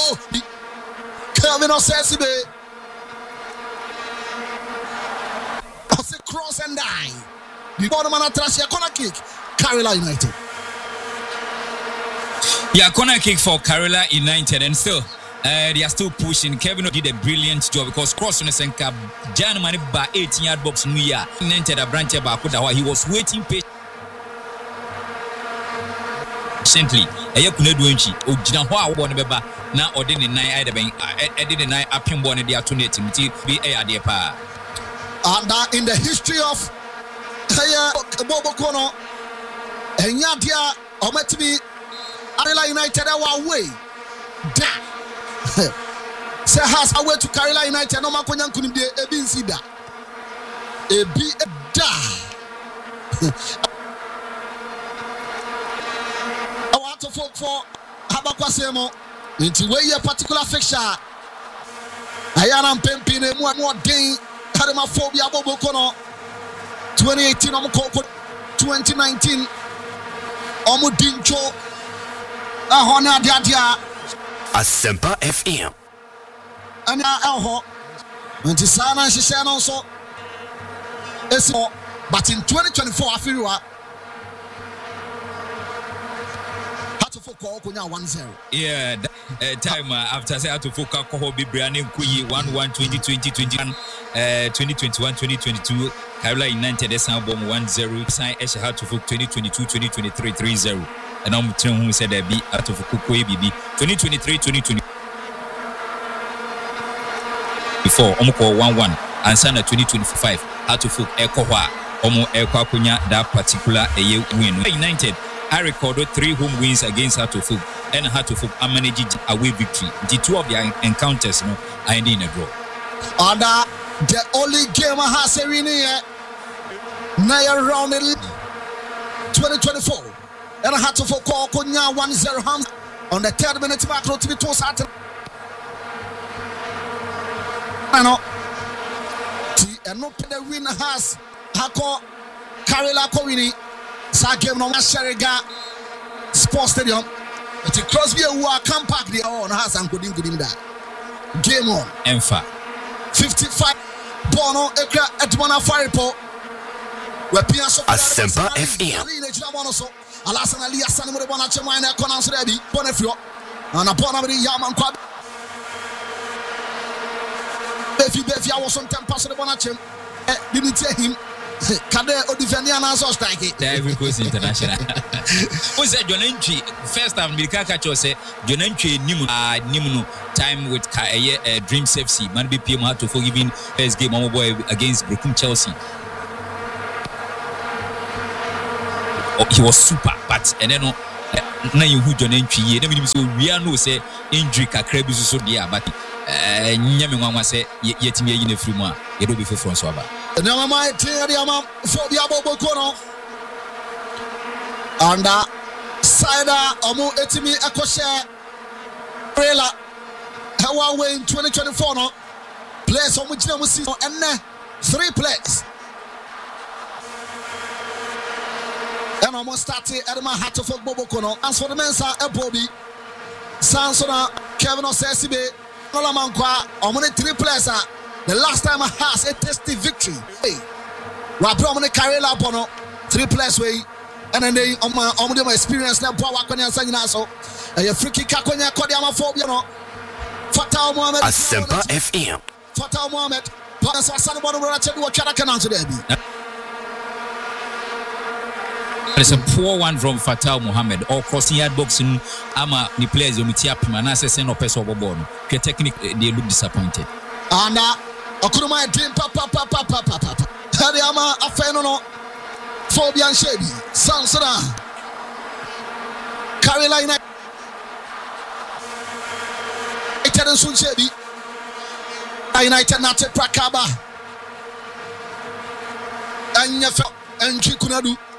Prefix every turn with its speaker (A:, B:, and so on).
A: Kelvin Osesibe. Cross and die. The bottom man trash a corner kick. Carolina United.
B: Yeah, corner kick for Carolina United, and still they are still pushing. Kevin did a brilliant job because cross on the center, Jan Mani by 18-yard box. New Year United a branch about he was waiting patiently. Ayakuna Duenchi, Ojina Hoa won beba now or didn't nine either being did a nine up him born in the afternoon to be a depa.
A: And in the history of Bobo Kono and Yadia Ometimi Carolina United away. Da say has away to Carolina United no makonyan kunim de ebi nsida. Ebi da. I want to vote for Habakwasemo into where your particular fixture. Ayana Pempine more day. Phobia Bobo Kono 2018 2019 Omudincho Ahona Diadia
C: Asempa FM
A: and Alho Antisana Shishan also but in 2024 Afiriwa Kunya 1-0.
B: Yeah, time after say to focus ko be Brian Kuyi 1-1 2020 2021 2022 Carolina United Esan bomb 1-0 sign Esha had to focus 2022 2023 3-0 and I'm telling who said that be out of Kukoe BB 2023 2020 before Omko 1-1 and Sana 2025 had to focus Ekowa Omo Ekwa Kunya that particular win. United I recorded 3 home wins against Hartlepool and Hartlepool are managing away victory. The two of their encounters are ending in a draw.
A: And the only game I have seen here now around 2024 and Hartlepool call Konya 1-0 ham on the 3rd minute back road to be tossed out. I know and no the winner has Hako Carolina Kowini. Game no Sheriga Sports Stadium. But the Crosby who are come back there on has and good that. Game on.
B: Enfa
A: 55 Bono Ekra Edmona Faripo. Where Piasso
C: Asempa FM.
A: Alasan Ali Hassan Murabana Chemina Conan Rebi Bonefio and upon the Yaman Quab. If I was on 10 passes the Bonachem, didn't tell him. Kade Odifeniana so strike it.
B: Every course international. Who said John Entry first time Milka Kacho say John Entry Nimuno time with Dreams FC. Man BPM had to forgiving first game on boy against Brooklyn Chelsea. He was super, but and then now you who John Entry. Then we are no say injury kakrebi so there, but nyame mama say yetimi yin free mu a yedo be for so aba.
A: Now my team Phobia Bobo Kono and Sida Omo Etimi Ekoshe Prela Hawaii in 2024 no players on which we see and 3 players and almost started Edma Hatofok Bobo Kono. As for the men's Ebobi Sansona Kevin Osesibe Nolamankwa Omoni 3 players the last time I has a tasty victory. Hey, we are probably carry la bono 3 players way, and then they on my experience now. Power when you're saying so. A free kick when you're calling my phobia no. Fatal Mohammed.
C: Asempa FM.
A: Fatal Mohammed. Plus, I said about what Chara can answer there.
B: There's a poor one from Fatal Mohammed or crossing yard boxing. Ama the players who meet up and I say send up person overboard. The technique they look disappointed.
A: And Okuruma dream papa. Hadiama Afenono Phobian Shebi Sansara Carolina United and Sun Shebi United Nate Prakaba and Kunadu